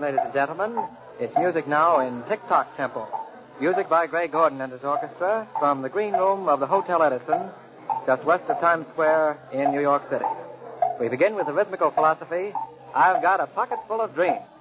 ladies and gentlemen. It's music now in tick-tock tempo. Music by Gray Gordon and his orchestra from the green room of the Hotel Edison, just west of Times Square in New York City. We begin with the rhythmical philosophy, I've Got a Pocket Full of Dreams.